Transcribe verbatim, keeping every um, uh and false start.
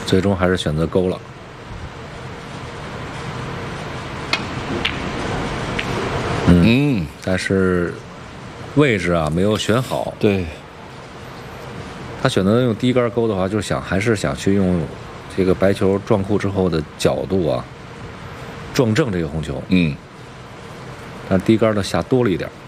最终还是选择勾了。嗯，嗯但是位置啊没有选好。 对， 他选择用低杆勾的话，就是想还是想去用这个白球撞库之后的角度啊，撞正这个红球。 嗯， 但低杆的下多了一点。